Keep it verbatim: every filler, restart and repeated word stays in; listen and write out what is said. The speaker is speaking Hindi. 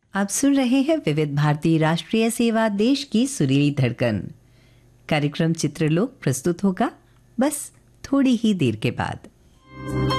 आप सुन रहे हैं विविध भारती राष्ट्रीय सेवा, देश की सुरीली धड़कन। कार्यक्रम चित्रलोक प्रस्तुत होगा बस थोड़ी ही देर के बाद।